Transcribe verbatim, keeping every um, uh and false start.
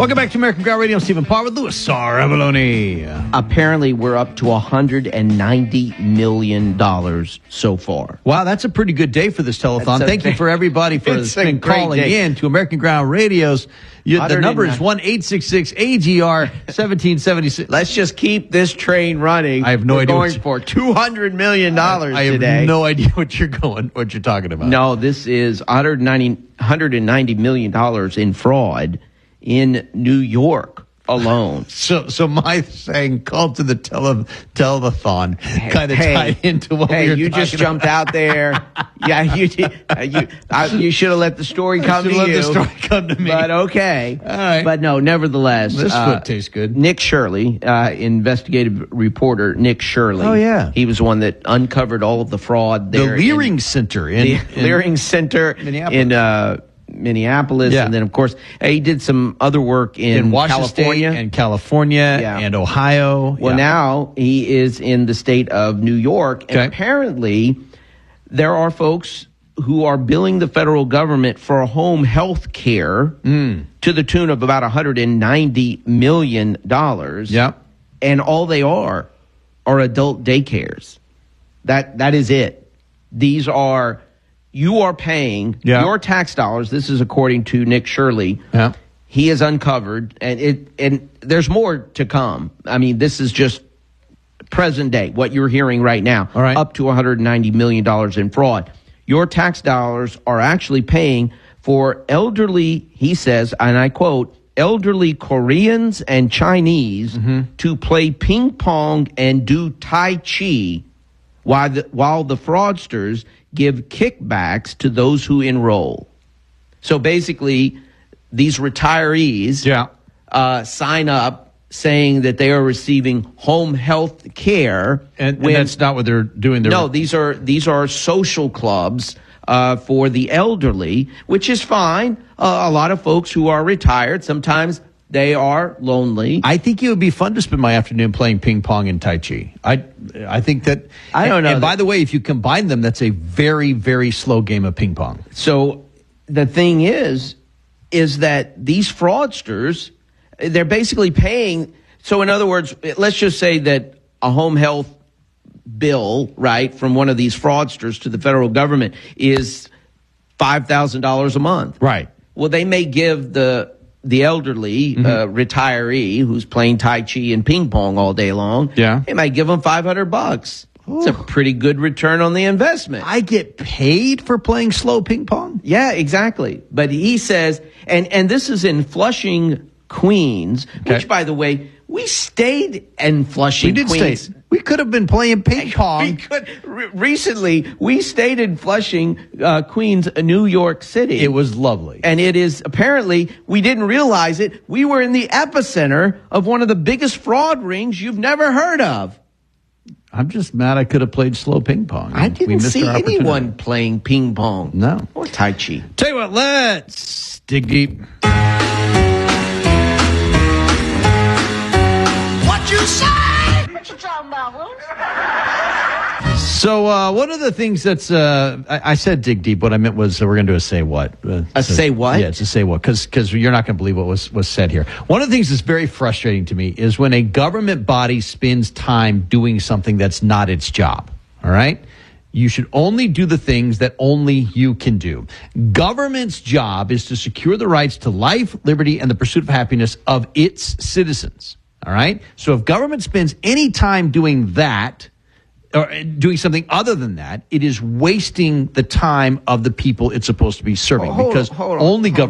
Welcome back to American Ground Radio. I'm Stephen Parr with Louis Saravaloni. Apparently, we're up to one hundred ninety million dollars so far. Wow, that's a pretty good day for this telethon. Thank you for everybody for been calling day. in to American Ground Radio's. You, the number is one eight six six A G R seventeen seventy-six. Let's just keep this train running. I have no We're idea. Going for two hundred million dollars I, I today. I have no idea what you're going, what you're talking about. No, this is one hundred ninety, one hundred ninety million dollars in fraud in New York alone. So, so my saying call to the tele, telethon kind of hey, tied into what hey, we were you just about. jumped out there. Yeah, you did. Uh, you uh, you should have let the story come to let you. the story come to me. But okay. All right. But no, nevertheless. This uh, foot tastes good. Nick Shirley, uh, investigative reporter Nick Shirley. Oh, yeah. He was the one that uncovered all of the fraud The there. Leering in, Center in, the in Leering Center Minneapolis. in uh, Minneapolis. Yeah. And then, of course, he did some other work in, in Washington California. State and California Yeah. and Ohio. Well, Yeah. now he is in the state of New York. And Okay. apparently, there are folks who are billing the federal government for home health care Mm. to the tune of about one hundred ninety million dollars. Yeah. And all they are are adult daycares. That That is it. These are, you are paying Yeah. your tax dollars. This is according to Nick Shirley. Yeah. He has uncovered, and it and there's more to come. I mean, this is just present day, what you're hearing right now, All right. up to one hundred ninety million dollars in fraud. Your tax dollars are actually paying for elderly, he says, and I quote, elderly Koreans and Chinese Mm-hmm. to play ping pong and do Tai Chi while the, while the fraudsters give kickbacks to those who enroll. So basically, these retirees Yeah. uh, sign up saying that they are receiving home health care. And, and when- that's not what they're doing. They're, no, these are these are social clubs uh, for the elderly, which is fine. Uh, a lot of folks who are retired, sometimes they are lonely. I think it would be fun to spend my afternoon playing ping pong and Tai Chi. I, I think that. I don't and, know And that- by the way, if you combine them, that's a very, very slow game of ping pong. So the thing is, is that these fraudsters, they're basically paying. So in other words, let's just say that a home health bill, right, from one of these fraudsters to the federal government is five thousand dollars a month. Right. Well, they may give the the elderly Mm-hmm. uh, retiree who's playing Tai Chi and ping pong all day long. Yeah. They might give them five hundred bucks. It's a pretty good return on the investment. I get paid for playing slow ping pong? Yeah, exactly. But he says, and, and this is in Flushing, Queens, Okay. which, by the way, we stayed in Flushing, We did Queens. stay. We could have been playing ping We pong. could, re- recently, we stayed in Flushing, uh, Queens, New York City. It was lovely. And it is, apparently, we didn't realize it. We were in the epicenter of one of the biggest fraud rings you've never heard of. I'm just mad I could have played slow ping pong. I We didn't missed see our opportunity. anyone playing ping pong. No. Or Tai Chi. Tell you what, let's dig deep. What you say? What you talking about, Willis? So uh, one of the things that's, uh, I, I said dig deep. What I meant was uh, we're going to do a say what. Uh, A so- say what? Yeah, it's a say what, because you're not going to believe what was, was said here. One of the things that's very frustrating to me is when a government body spends time doing something that's not its job, all right? You should only do the things that only you can do. Government's job is to secure the rights to life, liberty, and the pursuit of happiness of its citizens, all right? So if government spends any time doing that, or doing something other than that, it is wasting the time of the people it's supposed to be serving. Oh, hold on, because hold on, only hold government